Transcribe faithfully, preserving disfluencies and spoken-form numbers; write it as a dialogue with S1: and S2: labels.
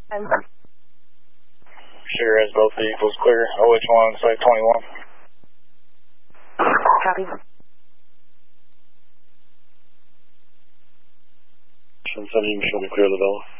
S1: And
S2: Sure has both vehicles clear. O H one, site twenty-one.
S1: copy.
S2: ten seventy, you can show me clear the Bella.